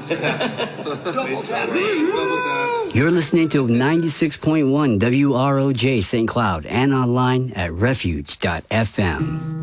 Double taps. You're listening to 96.1 WROJ St. Cloud and online at refuge.fm.